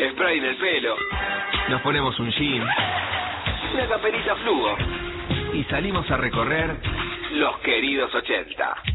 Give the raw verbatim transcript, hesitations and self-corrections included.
spray en el pelo, nos ponemos un jean, una camperita fluo y salimos a recorrer los queridos ochenta.